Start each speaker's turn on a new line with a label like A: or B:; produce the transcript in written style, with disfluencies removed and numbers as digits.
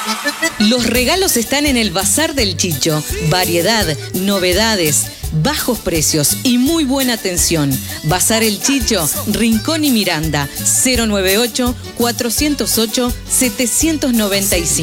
A: Los regalos están en el Bazar del Chicho. Variedad, novedades, bajos precios y muy buena atención. Bazar El Chicho, Rincón y Miranda, 098-408-795.